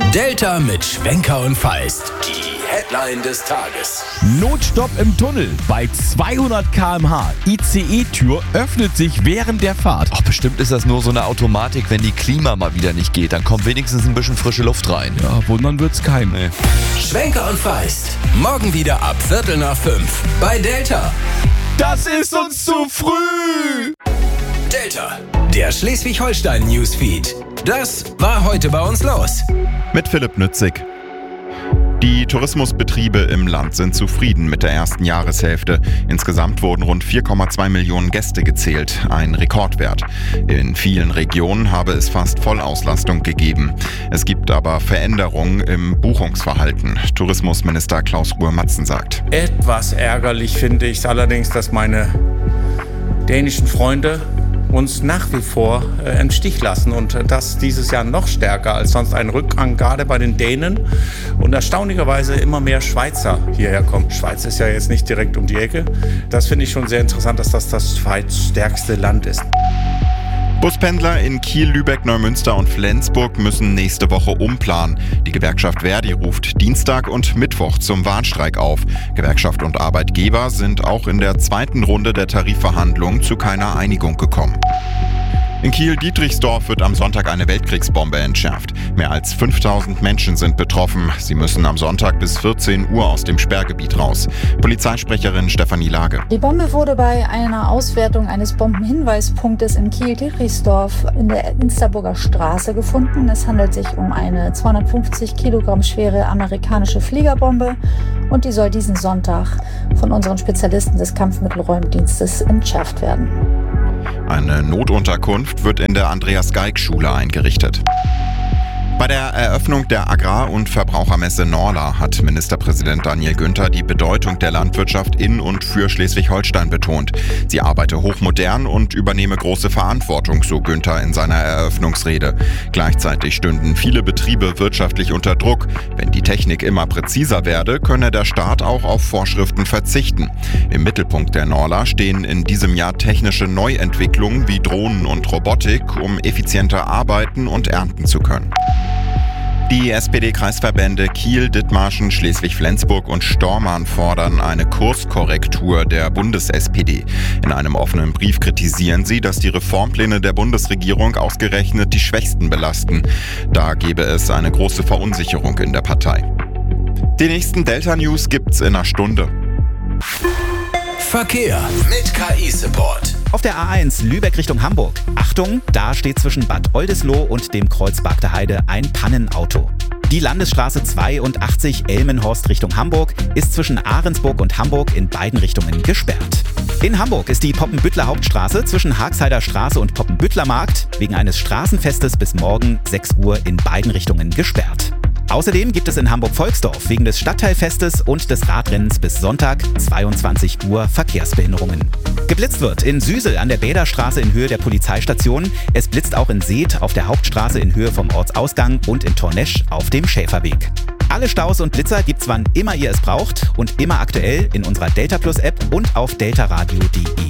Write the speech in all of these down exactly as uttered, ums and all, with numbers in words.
Delta mit Schwenker und Feist. Die Headline des Tages. Notstopp im Tunnel bei zweihundert Kilometer pro Stunde. I C E-Tür öffnet sich während der Fahrt. Ach, bestimmt ist das nur so eine Automatik, wenn die Klima mal wieder nicht geht. Dann kommt wenigstens ein bisschen frische Luft rein. Ja, wundern wird's keinem. Nee. Schwenker und Feist. Morgen wieder ab Viertel nach fünf bei Delta. Das ist uns zu früh! Delta, der Schleswig-Holstein-Newsfeed. Das war heute bei uns los. Mit Philipp Nützig. Die Tourismusbetriebe im Land sind zufrieden mit der ersten Jahreshälfte. Insgesamt wurden rund vier Komma zwei Millionen Gäste gezählt, ein Rekordwert. In vielen Regionen habe es fast Vollauslastung gegeben. Es gibt aber Veränderungen im Buchungsverhalten. Tourismusminister Klaus Ruhr-Matzen sagt: Etwas ärgerlich finde ich allerdings, dass meine dänischen Freunde uns nach wie vor äh, im Stich lassen und äh, das dieses Jahr noch stärker als sonst ein Rückgang, gerade bei den Dänen und erstaunlicherweise immer mehr Schweizer hierher kommen. Schweiz ist ja jetzt nicht direkt um die Ecke. Das finde ich schon sehr interessant, dass das das zweitstärkste Land ist. Buspendler in Kiel, Lübeck, Neumünster und Flensburg müssen nächste Woche umplanen. Die Gewerkschaft Verdi ruft Dienstag und Mittwoch zum Warnstreik auf. Gewerkschaft und Arbeitgeber sind auch in der zweiten Runde der Tarifverhandlungen zu keiner Einigung gekommen. In Kiel-Dietrichsdorf wird am Sonntag eine Weltkriegsbombe entschärft. Mehr als fünftausend Menschen sind betroffen. Sie müssen am Sonntag bis vierzehn Uhr aus dem Sperrgebiet raus. Polizeisprecherin Stefanie Lage. Die Bombe wurde bei einer Auswertung eines Bombenhinweispunktes in Kiel-Dietrichsdorf in der Insterburger Straße gefunden. Es handelt sich um eine zweihundertfünfzig Kilogramm schwere amerikanische Fliegerbombe und die soll diesen Sonntag von unseren Spezialisten des Kampfmittelräumdienstes entschärft werden. Eine Notunterkunft wird in der Andreas-Geig-Schule eingerichtet. Bei der Eröffnung der Agrar- und Verbrauchermesse Norla hat Ministerpräsident Daniel Günther die Bedeutung der Landwirtschaft in und für Schleswig-Holstein betont. Sie arbeite hochmodern und übernehme große Verantwortung, so Günther in seiner Eröffnungsrede. Gleichzeitig stünden viele Betriebe wirtschaftlich unter Druck. Wenn die Technik immer präziser werde, könne der Staat auch auf Vorschriften verzichten. Im Mittelpunkt der Norla stehen in diesem Jahr technische Neuentwicklungen wie Drohnen und Robotik, um effizienter arbeiten und ernten zu können. Die S P D-Kreisverbände Kiel, Dithmarschen, Schleswig-Flensburg und Stormarn fordern eine Kurskorrektur der Bundes-S P D. In einem offenen Brief kritisieren sie, dass die Reformpläne der Bundesregierung ausgerechnet die Schwächsten belasten. Da gebe es eine große Verunsicherung in der Partei. Die nächsten Delta-News gibt's in einer Stunde. Verkehr mit K I-Support. Auf der A eins Lübeck Richtung Hamburg. Achtung, da steht zwischen Bad Oldesloe und dem Kreuz Bagdeheide ein Pannenauto. Die Landesstraße zweiundachtzig Elmenhorst Richtung Hamburg ist zwischen Ahrensburg und Hamburg in beiden Richtungen gesperrt. In Hamburg ist die Poppenbüttler Hauptstraße zwischen Haagheider Straße und Poppenbüttler Markt wegen eines Straßenfestes bis morgen sechs Uhr in beiden Richtungen gesperrt. Außerdem gibt es in Hamburg-Volksdorf wegen des Stadtteilfestes und des Radrennens bis Sonntag zweiundzwanzig Uhr Verkehrsbehinderungen. Geblitzt wird in Süsel an der Bäderstraße in Höhe der Polizeistation. Es blitzt auch in Seeth auf der Hauptstraße in Höhe vom Ortsausgang und in Tornesch auf dem Schäferweg. Alle Staus und Blitzer gibt's wann immer ihr es braucht und immer aktuell in unserer Delta Plus App und auf deltaradio punkt de.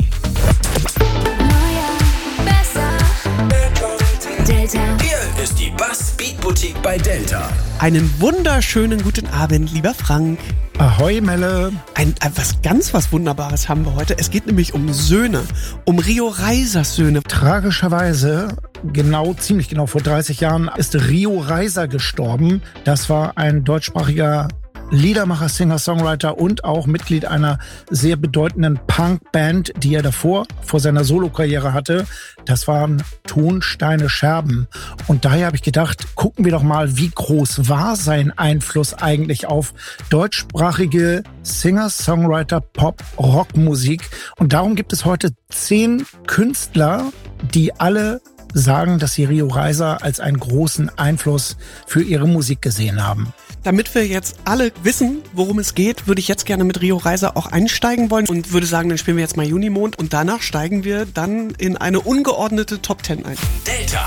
Delta. Hier ist die Bass Beat Boutique bei Delta. Einen wunderschönen guten Abend, lieber Frank. Ahoi, Melle. Ein, ein, was ganz was Wunderbares haben wir heute. Es geht nämlich um Söhne, um Rio Reisers Söhne. Tragischerweise, genau, ziemlich genau vor dreißig Jahren ist Rio Reiser gestorben. Das war ein deutschsprachiger Liedermacher, Singer, Songwriter und auch Mitglied einer sehr bedeutenden Punkband, die er davor, vor seiner Solokarriere hatte. Das waren Tonsteine Scherben. Und daher habe ich gedacht, gucken wir doch mal, wie groß war sein Einfluss eigentlich auf deutschsprachige Singer, Songwriter, Pop, Rockmusik. Und darum gibt es heute zehn Künstler, die alle sagen, dass sie Rio Reiser als einen großen Einfluss für ihre Musik gesehen haben. Damit wir jetzt alle wissen, worum es geht, würde ich jetzt gerne mit Rio Reiser auch einsteigen wollen und würde sagen, dann spielen wir jetzt mal Junimond und danach steigen wir dann in eine ungeordnete Top Ten ein. Delta.